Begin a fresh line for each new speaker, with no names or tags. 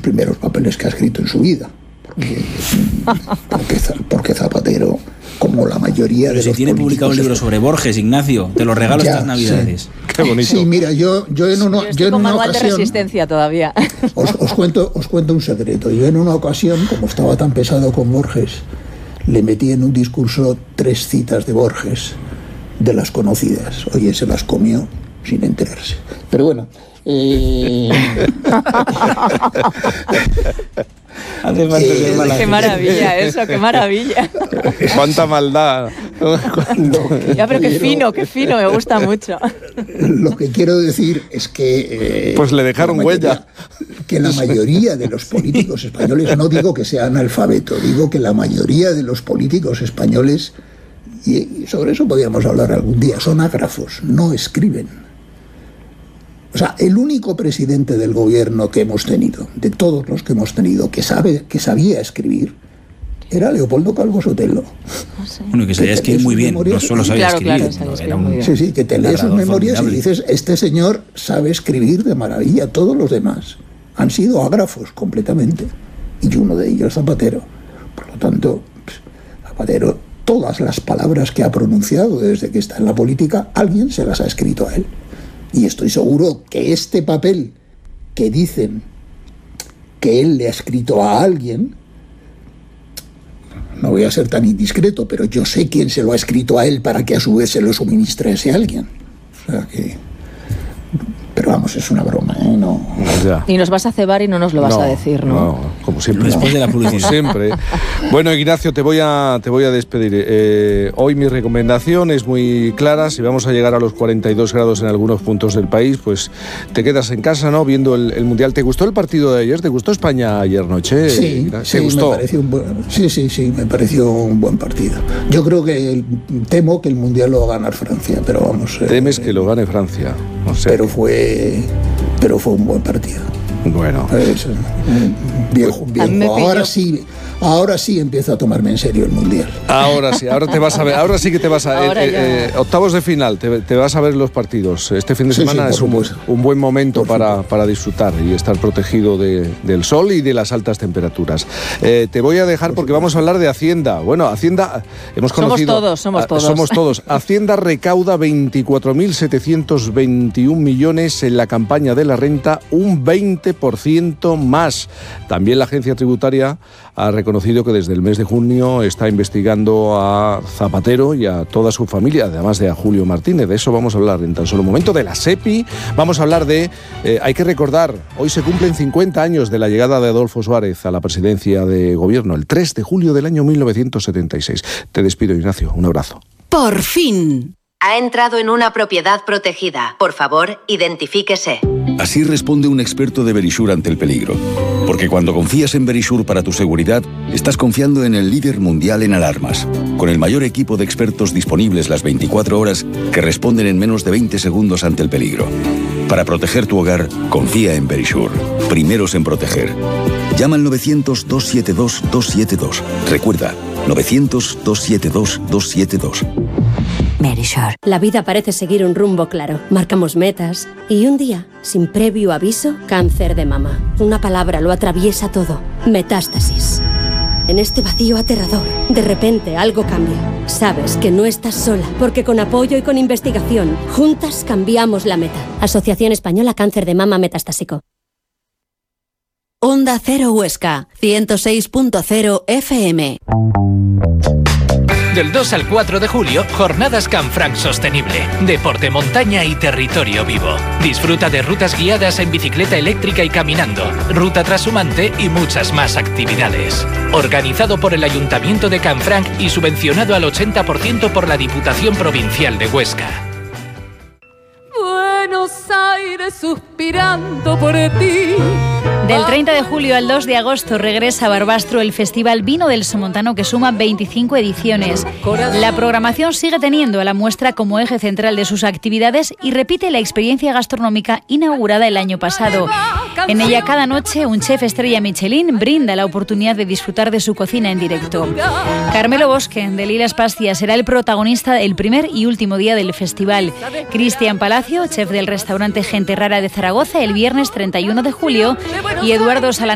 primeros papeles que ha escrito en su vida. Porque Zapatero, como la mayoría de los
tiene publicado un libro sobre Borges, Ignacio, te lo regalo estas Navidades.
Sí. Qué bonito. Sí, mira, yo en una
manual
ocasión,
de resistencia todavía.
Os cuento un secreto. Yo en una ocasión, como estaba tan pesado con Borges, le metí en un discurso 3 citas de Borges, de las conocidas. Oye, se las comió sin enterarse. Pero bueno.
Qué maravilla eso, qué maravilla.
Cuánta maldad.
Ya, pero qué fino, me gusta mucho.
Lo que quiero decir es que...
pues le dejaron huella.
Que la mayoría de los políticos españoles, no digo que sea analfabeto, digo que la mayoría de los políticos españoles, y sobre eso podríamos hablar algún día, son ágrafos, no escriben. O sea, el único presidente del gobierno que hemos tenido, de todos los que hemos tenido, que sabía escribir, era Leopoldo Calvo Sotelo.
Bueno, que sabía escribir muy bien, no solo sabía escribir.
Sí, que te lees sus memorias y dices, este señor sabe escribir de maravilla. Todos los demás han sido ágrafos completamente. Y uno de ellos, Zapatero. Por lo tanto, Zapatero, todas las palabras que ha pronunciado desde que está en la política, alguien se las ha escrito a él. Y estoy seguro que este papel que dicen que él le ha escrito a alguien, no voy a ser tan indiscreto, pero yo sé quién se lo ha escrito a él para que a su vez se lo suministre a ese alguien. O sea que... Pero vamos, es una broma, ¿eh? No.
Ya.
Y nos vas a cebar y no nos lo vas a decir, ¿no?
No, como siempre.
Después de la publicidad.
Siempre. Bueno, Ignacio, te voy a despedir. Hoy mi recomendación es muy clara. Si vamos a llegar a los 42 grados en algunos puntos del país, pues te quedas en casa, ¿no? Viendo el Mundial. ¿Te gustó el partido de ayer? ¿Te gustó España ayer noche?
Sí,
¿Te gustó?
Me pareció me pareció un buen partido. Yo creo que temo que el Mundial lo va a ganar Francia, pero vamos...
Temes que lo gane Francia. No sé.
Pero fue un buen partido.
Bueno.
Viejo. Ahora sí empiezo a tomarme en serio el Mundial.
Ahora sí, ahora sí que te vas a... octavos de final, te vas a ver los partidos. Este fin de semana es un buen momento para disfrutar y estar protegido del sol y de las altas temperaturas. Te voy a dejar porque vamos a hablar de Hacienda. Bueno, Hacienda, hemos conocido...
Somos todos.
Somos todos. Hacienda recauda 24.721 millones en la campaña de la renta, un 20% más. También la agencia tributaria ha reconocido que desde el mes de junio está investigando a Zapatero y a toda su familia, además de a Julio Martínez. De eso vamos a hablar en tan solo un momento. De la SEPI, vamos a hablar de... hay que recordar, hoy se cumplen 50 años de la llegada de Adolfo Suárez a la presidencia de gobierno, el 3 de julio del año 1976. Te despido, Ignacio. Un abrazo.
Por fin. Ha entrado en una propiedad protegida. Por favor, identifíquese.
Así responde un experto de Verisure ante el peligro. Porque cuando confías en Verisure para tu seguridad, estás confiando en el líder mundial en alarmas, con el mayor equipo de expertos disponibles las 24 horas que responden en menos de 20 segundos ante el peligro. Para proteger tu hogar, confía en Verisure. Primeros en proteger. Llama al 900-272-272. Recuerda, 900-272-272.
Verisure. La vida parece seguir un rumbo claro. Marcamos metas y un día, sin previo aviso, cáncer de mama. Una palabra lo atraviesa todo. Metástasis. En este vacío aterrador, de repente algo cambia. Sabes que no estás sola, porque con apoyo y con investigación, juntas cambiamos la meta. Asociación Española Cáncer de Mama Metastásico.
Onda Cero Huesca, 106.0 FM.
Del 2 al 4 de julio, jornadas Canfranc Sostenible, deporte, montaña y territorio vivo. Disfruta de rutas guiadas en bicicleta eléctrica y caminando, ruta trashumante y muchas más actividades. Organizado por el Ayuntamiento de Canfranc y subvencionado al 80% por la Diputación Provincial de Huesca.
Buenos Aires suspirando por ti.
Del 30 de julio al 2 de agosto regresa a Barbastro el Festival Vino del Somontano, que suma 25 ediciones. La programación sigue teniendo a la muestra como eje central de sus actividades y repite la experiencia gastronómica inaugurada el año pasado. En ella cada noche un chef estrella Michelin brinda la oportunidad de disfrutar de su cocina en directo. Carmelo Bosque, de Lilas Pastia, será el protagonista del primer y último día del festival. Cristian Palacio, chef del restaurante Gente Rara de Zaragoza, el viernes 31 de julio, y Eduardo Salanero